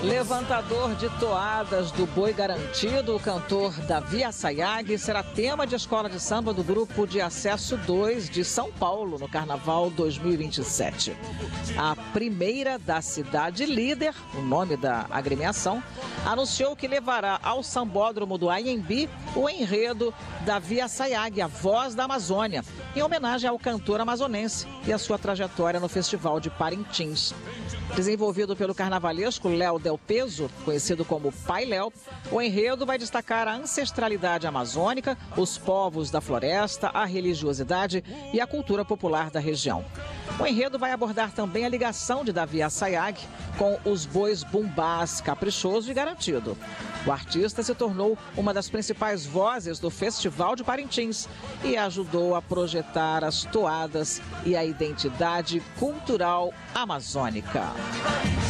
Levantador de toadas do Boi Garantido, o cantor Davi Assayag será tema de escola de samba do Grupo de Acesso 2 de São Paulo no Carnaval 2027. A primeira da cidade líder, o nome da agremiação, anunciou que levará ao sambódromo do Anhembi o enredo Davi Assayag, a voz da Amazônia, em homenagem ao cantor amazonense e a sua trajetória no Festival de Parintins. Desenvolvido pelo carnavalesco Léo Del Peso, conhecido como Pai Léo, o enredo vai destacar a ancestralidade amazônica, os povos da floresta, a religiosidade e a cultura popular da região. O enredo vai abordar também a ligação de Davi Assayag com os bois bumbás, Caprichoso e Garantido. O artista se tornou uma das principais vozes do Festival de Parintins e ajudou a projetar as toadas e a identidade cultural amazônica.